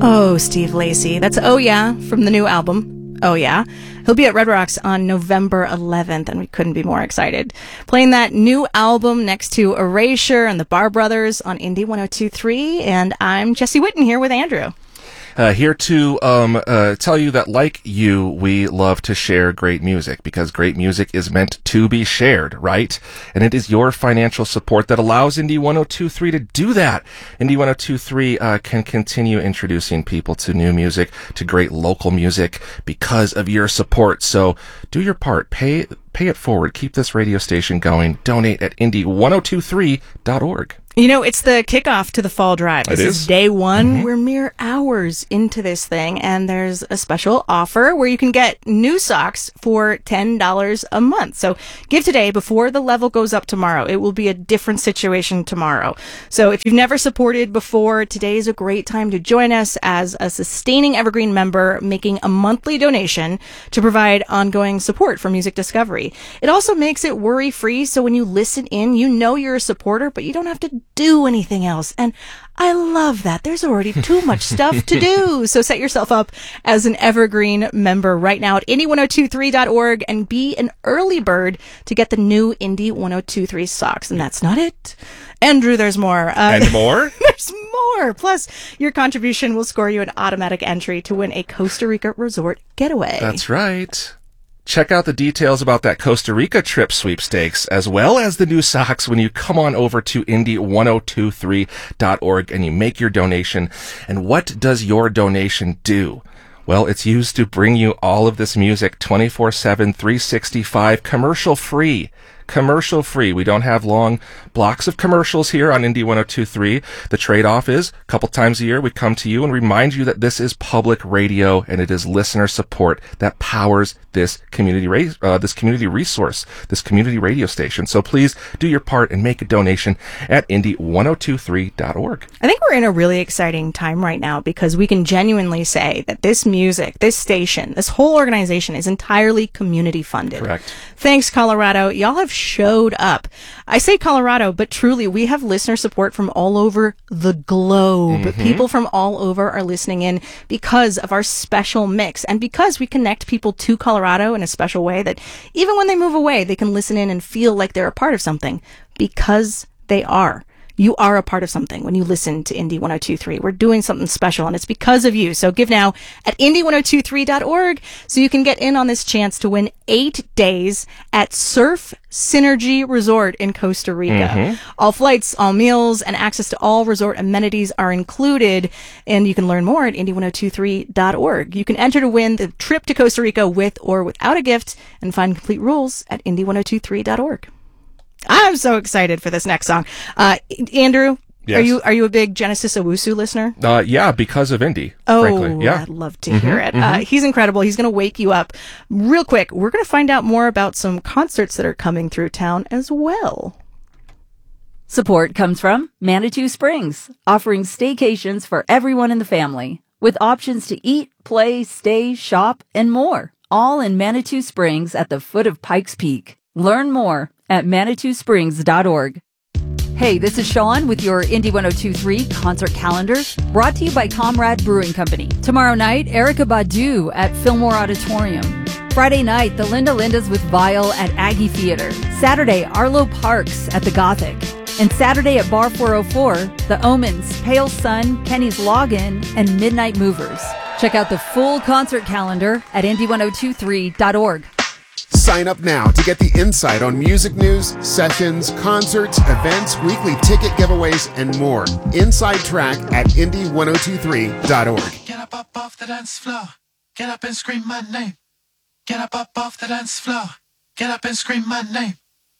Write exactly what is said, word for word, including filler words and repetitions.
Oh, Steve Lacy. That's Oh Yeah from the new album, Oh Yeah. He'll be at Red Rocks on November eleventh, and we couldn't be more excited. Playing that new album next to Erasure and the Bar Brothers on Indie one oh two point three, and I'm Jesse Whitten here with Andrew. Uh, here to um, uh, tell you that, like you, we love to share great music because great music is meant to be shared, right? And it is your financial support that allows Indie one oh two point three to do that. Indie one oh two point three uh, can continue introducing people to new music, to great local music because of your support. So do your part. Pay pay it forward. Keep this radio station going. Donate at indie one oh two three dot org. You know, it's the kickoff to the fall drive. This it is. is day one. Mm-hmm. We're mere hours into this thing, and there's a special offer where you can get new socks for ten dollars a month. So give today before the level goes up tomorrow. It will be a different situation tomorrow. So if you've never supported before, today is a great time to join us as a sustaining Evergreen member, making a monthly donation to provide ongoing support for music discovery. It also makes it worry-free, so when you listen in, you know you're a supporter, but you don't have to do anything else. And I love that. There's already too much stuff to do. So set yourself up as an Evergreen member right now at indie one oh two three dot org and be an early bird to get the new Indie one oh two three socks. And that's not it. Andrew, there's more. Uh, and more? There's more. Plus, your contribution will score you an automatic entry to win a Costa Rica resort getaway. That's right. Check out the details about that Costa Rica trip sweepstakes, as well as the new socks when you come on over to indie one oh two three dot org and you make your donation. And what does your donation do? Well, it's used to bring you all of this music twenty-four seven, three sixty-five, commercial free. Commercial free. We don't have long blocks of commercials here on Indie one oh two point three. The trade-off is a couple times a year we come to you and remind you that this is public radio and it is listener support that powers this community ra- uh, this community resource, this community radio station. So please do your part and make a donation at indie one oh two three dot org. I think we're in a really exciting time right now because we can genuinely say that this music, this station, this whole organization is entirely community funded. Correct. Thanks, Colorado. Y'all have showed up. I say Colorado, but truly we have listener support from all over the globe. Mm-hmm. People from all over are listening in because of our special mix and because we connect people to Colorado in a special way that even when they move away, they can listen in and feel like they're a part of something because they are. You are a part of something when you listen to Indie one oh two point three. We're doing something special, and it's because of you. So give now at indie one oh two three dot org so you can get in on this chance to win eight days at Surf Synergy Resort in Costa Rica. Mm-hmm. All flights, all meals, and access to all resort amenities are included, and you can learn more at indie one oh two three dot org. You can enter to win the trip to Costa Rica with or without a gift and find complete rules at indie one oh two three dot org. I'm so excited for this next song. Uh, Andrew, yes. are you are you a big Genesis Owusu listener? Uh, yeah, because of Indie, oh, frankly. Yeah. I'd love to mm-hmm, hear it. Mm-hmm. Uh, he's incredible. He's going to wake you up. Real quick, we're going to find out more about some concerts that are coming through town as well. Support comes from Manitou Springs, offering staycations for everyone in the family, with options to eat, play, stay, shop, and more, all in Manitou Springs at the foot of Pikes Peak. Learn more at manitou springs dot org. Hey, this is Sean with your Indie one oh two point three concert calendar, brought to you by Comrade Brewing Company. Tomorrow night, Erykah Badu at Fillmore Auditorium. Friday night, the Linda Lindas with Vile at Aggie Theater. Saturday, Arlo Parks at the Gothic. And Saturday at Bar four oh four, The Omens, Pale Sun, Kenny's Login, and Midnight Movers. Check out the full concert calendar at indie one oh two three dot org. Sign up now to get the insight on music news, sessions, concerts, events, weekly ticket giveaways, and more. Inside Track at indie one oh two three dot org. Get up, up off the dance floor. Get up and scream my name. Get up, up off the dance floor. Get up and scream my name.